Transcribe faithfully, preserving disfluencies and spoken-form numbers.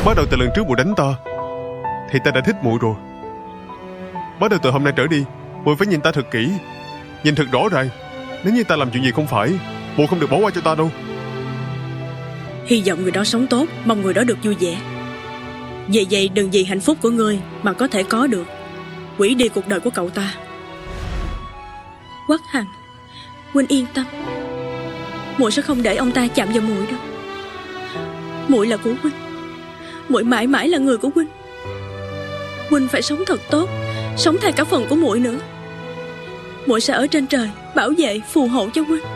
Bắt đầu từ lần trước muội đánh ta thì ta đã thích muội rồi. Bắt đầu từ hôm nay trở đi, muội phải nhìn ta thật kỹ, nhìn thật rõ ràng. Nếu như ta làm chuyện gì không phải, muội không được bỏ qua cho ta đâu. Hy vọng người đó sống tốt, mong người đó được vui vẻ. Vậy vậy đừng vì hạnh phúc của ngươi mà có thể có được hủy đi cuộc đời của cậu ta. Quách Hằng, huynh yên tâm, muội sẽ không để ông ta chạm vào muội đâu. Muội là của huynh, muội mãi mãi là người của huynh. Huynh phải sống thật tốt, sống thay cả phần của muội nữa. Muội sẽ ở trên trời bảo vệ phù hộ cho huynh.